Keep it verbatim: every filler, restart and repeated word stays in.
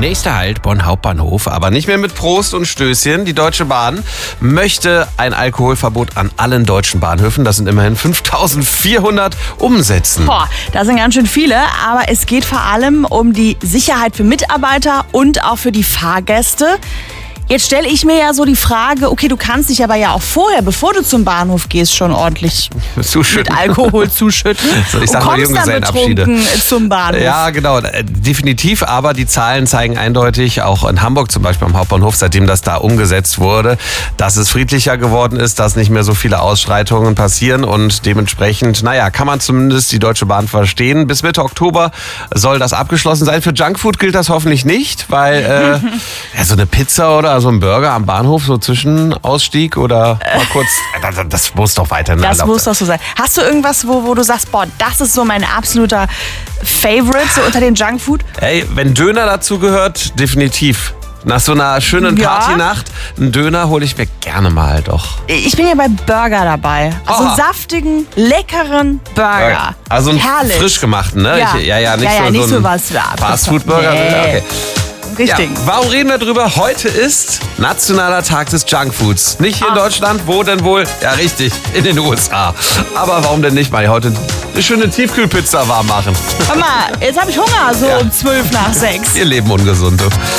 Nächster Halt Bonn Hauptbahnhof, aber nicht mehr mit Prost und Stößchen. Die Deutsche Bahn möchte ein Alkoholverbot an allen deutschen Bahnhöfen, das sind immerhin fünftausendvierhundert, umsetzen. Boah, da sind ganz schön viele, aber es geht vor allem um die Sicherheit für Mitarbeiter und auch für die Fahrgäste. Jetzt stelle ich mir ja so die Frage, okay, du kannst dich aber ja auch vorher, bevor du zum Bahnhof gehst, schon ordentlich zuschütten. mit Alkohol zuschütten. So, ich und sag mal, kommst dann betrunken zum Bahnhof. Ja, genau, definitiv, aber die Zahlen zeigen eindeutig, auch in Hamburg zum Beispiel am Hauptbahnhof, seitdem das da umgesetzt wurde, dass es friedlicher geworden ist, dass nicht mehr so viele Ausschreitungen passieren und dementsprechend, naja, kann man zumindest die Deutsche Bahn verstehen. Bis Mitte Oktober soll das abgeschlossen sein. Für Junkfood gilt das hoffentlich nicht, weil äh, ja, so eine Pizza oder so ein Burger am Bahnhof, so Zwischenausstieg oder mal kurz, das, das muss doch weiter. Das muss doch so sein. Hast du irgendwas, wo, wo du sagst, boah, das ist so mein absoluter Favorite, so unter den Junkfood? Ey, wenn Döner dazu gehört, definitiv. Nach so einer schönen Ja. Partynacht, einen Döner hole ich mir gerne mal doch. Ich bin ja bei Burger dabei. Also Oh. einen saftigen, leckeren Burger. Also einen Herrlich. frisch gemachten, ne? Ja. Ich, ja, ja, nicht Ja, ja, so, nicht so so ein was, ja, Fastfood-Burger. Nee. Okay. Richtig. Ja, warum reden wir drüber? Heute ist Nationaler Tag des Junkfoods. Nicht hier in Ach. Deutschland, wo denn wohl? Ja, richtig, in den U S A. Aber warum denn nicht mal heute eine schöne Tiefkühlpizza warm machen? Hör mal, jetzt habe ich Hunger, so Ja. um zwölf nach sechs. Wir leben ungesund. Du.